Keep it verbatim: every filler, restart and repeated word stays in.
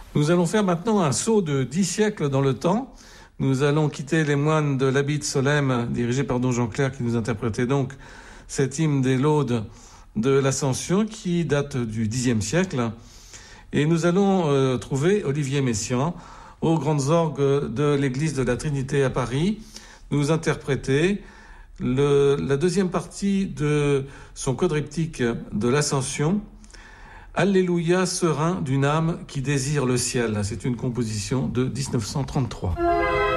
Nous allons faire maintenant un saut de dix siècles dans le temps. Nous allons quitter les moines de l'abbaye de Solesmes, dirigés par Don Jean Clair, qui nous interprétait donc cet hymne des laudes de l'Ascension, qui date du Xe siècle. Et nous allons euh, trouver Olivier Messiaen, aux grandes orgues de l'église de la Trinité à Paris, nous interpréter le, la deuxième partie de son quadriptyque de l'Ascension, Alléluia serein d'une âme qui désire le ciel. C'est une composition de dix-neuf cent trente-trois.